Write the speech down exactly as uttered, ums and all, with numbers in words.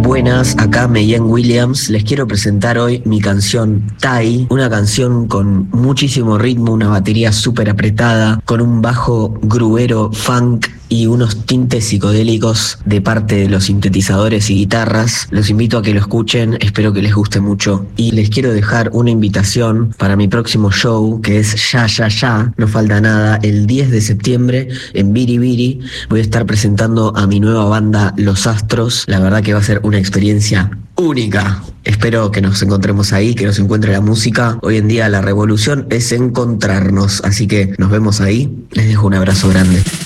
Buenas, acá Meyen Williams. Les quiero presentar hoy mi canción Tai, una canción con muchísimo ritmo, una batería súper apretada, con un bajo gruero funk y unos tintes psicodélicos de parte de los sintetizadores y guitarras. Los invito a que lo escuchen, espero que les guste mucho. Y les quiero dejar una invitación para mi próximo show, que es Ya Ya Ya, no falta nada, el diez de septiembre en Biribiri. Voy a estar presentando a mi nueva banda Los Astros. La verdad que va a ser una experiencia única. Espero que nos encontremos ahí, que nos encuentre la música. Hoy en día la revolución es encontrarnos, así que nos vemos ahí. Les dejo un abrazo grande.